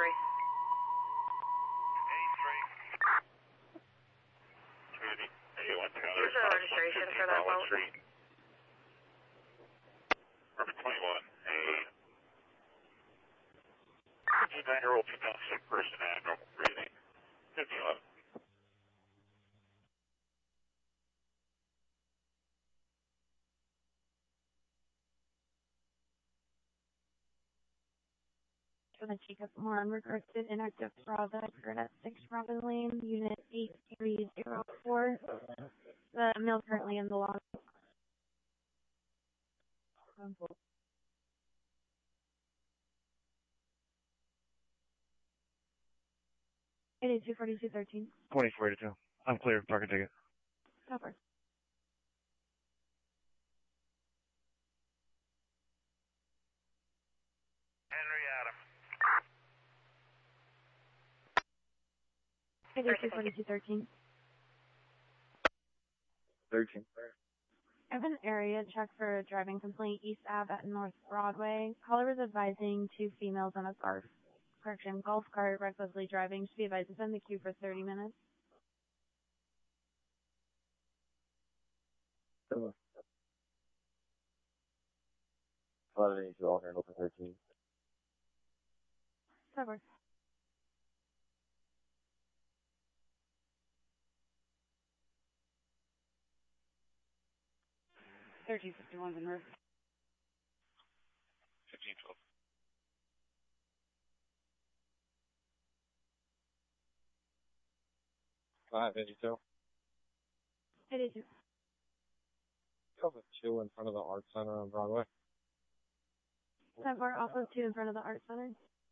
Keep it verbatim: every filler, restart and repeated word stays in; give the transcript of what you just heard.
three. Here's the registration for that boat. Number twenty-one, a fifty-nine-year-old female sick person had normal breathing. fifty eleven. For the Jacob Moran requested inactive Bravo at six Robin Lane, Unit eight three zero four. The male currently in the log. eighty-two forty-two thirteen. twenty-four eighty-two. I'm clear. Parking ticket. Over. Henry Adam. eighty-two forty-two thirteen. thirteen. I have an area check for a driving complaint East Ave at North Broadway. Caller was advising two females on a golf, correction, golf cart recklessly driving. Should be advised to send the queue for thirty minutes. eleven eighty-two, all handle for thirteen. That works. thirteen fifty-one's in roof. fifteen twelve. five eighty-two. eighty-two. Cover two in front of the Art Center on Broadway. That we're also two in front of the Art Center.